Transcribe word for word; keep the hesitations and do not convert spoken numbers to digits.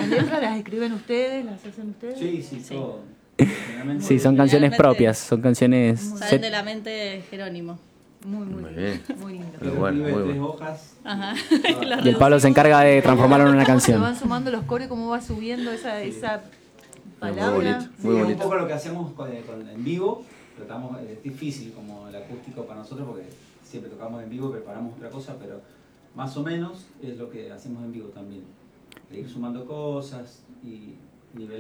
¿Las letras las escriben ustedes? ¿Las hacen ustedes? Sí, sí, Sí. todo. Sí, son canciones propias, son canciones... Salen de la mente de Jerónimo. Muy, muy, Muy bien. muy lindo. Muy bueno, muy tres bueno. hojas. Ajá. Y el Pablo se encarga de transformarlo en una Se canción. van sumando los coros y cómo va subiendo esa, esa palabra. Muy bonito, Sí, muy es bonito. un poco lo que hacemos con, con- en vivo. Tratamos, es difícil como el acústico para nosotros porque siempre tocamos en vivo, preparamos otra cosa, pero más o menos es lo que hacemos en vivo también. De ir sumando cosas y nivelar.